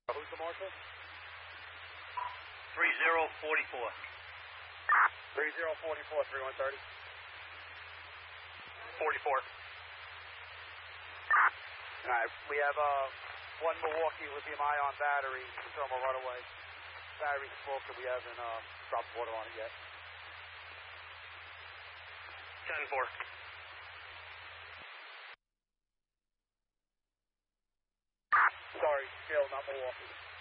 Who's the marshal? 3044. 3044, 3130. 44. Alright, we have one Milwaukee lithium-ion battery, thermal runaway. Battery smoke that we haven't dropped water on it yet. 10-4. Sorry, Phil, not Milwaukee.